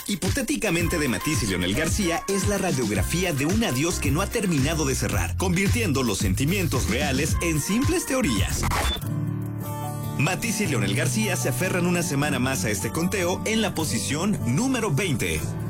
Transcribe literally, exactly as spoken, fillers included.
Hipotéticamente de Matiz y Leonel García es la radiografía de un adiós que no ha terminado de cerrar, convirtiendo los sentimientos reales en simples teorías. Matiz y Leonel García se aferran una semana más a este conteo en la posición número veinte.